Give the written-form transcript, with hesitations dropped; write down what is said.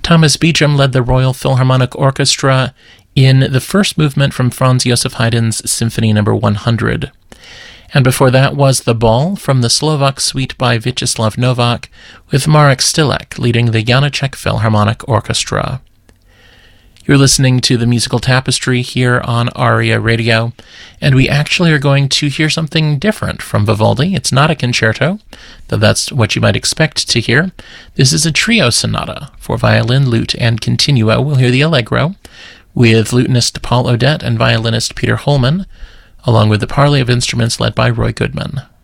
Thomas Beecham led the Royal Philharmonic Orchestra in the first movement from Franz Josef Haydn's Symphony No. 100. And before that was The Ball from the Slovak Suite by Vyacheslav Novak, with Marek Stilek leading the Janáček Philharmonic Orchestra. You're listening to the Musical Tapestry here on ARIA Radio, and we actually are going to hear something different from Vivaldi. It's not a concerto, though that's what you might expect to hear. This is a trio sonata for violin, lute, and continuo. We'll hear the Allegro with lutenist Paul Odette and violinist Peter Holman, along with the parley of instruments led by Roy Goodman.